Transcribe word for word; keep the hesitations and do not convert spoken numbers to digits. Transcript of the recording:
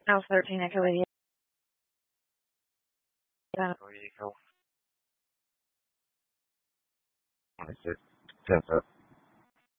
House thirteen, Echo eighty-eight. Echo. What is it? ten